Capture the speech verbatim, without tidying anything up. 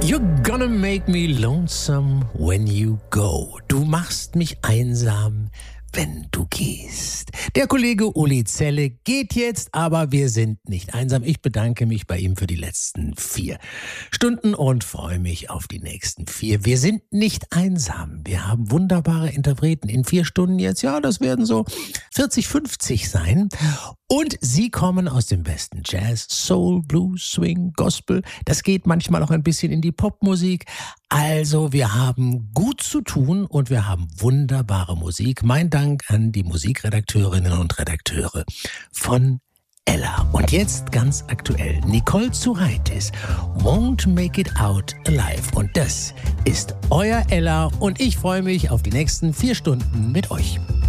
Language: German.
You're gonna make me lonesome when you go. Du machst mich einsam, wenn du gehst. Der Kollege Uli Zelle geht jetzt, aber wir sind nicht einsam. Ich bedanke mich bei ihm für die letzten vier Stunden und freue mich auf die nächsten vier. Wir sind nicht einsam. Wir haben wunderbare Interpreten in vier Stunden jetzt. Ja, das werden so vierzig, fünfzig sein. Und sie kommen aus dem besten Jazz, Soul, Blues, Swing, Gospel. Das geht manchmal auch ein bisschen in die Popmusik. Also wir haben gut zu tun und wir haben wunderbare Musik. Mein Dank an die Musikredakteurinnen und Redakteure von Ella. Und jetzt ganz aktuell, Nicole Zuraitis, Won't Make It Out Alive. Und das ist euer Ella und ich freue mich auf die nächsten vier Stunden mit euch.